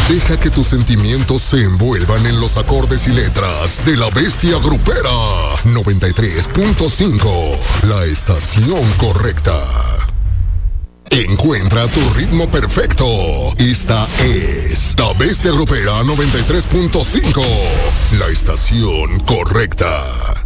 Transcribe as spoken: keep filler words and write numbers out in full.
Deja que tus sentimientos se envuelvan en los acordes y letras de La Bestia Grupera. noventa y tres punto cinco, la estación correcta. Encuentra tu ritmo perfecto. Esta es La Bestia Grupera noventa y tres punto cinco, la estación correcta.